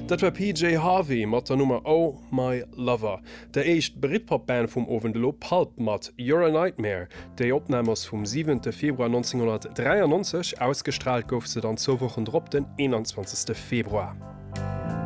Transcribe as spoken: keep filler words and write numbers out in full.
Dat war P J Harvey mat der Nummer Oh My Lover. Der eicht Britpopband vum Ovendelo Pulp mat You're a Nightmare, déi Opnamers vum siebenten Februar neunzehnhundertdreiundneunzig ausgestrahlt gouf se dann zo wochen drop den einundzwanzigsten Februar.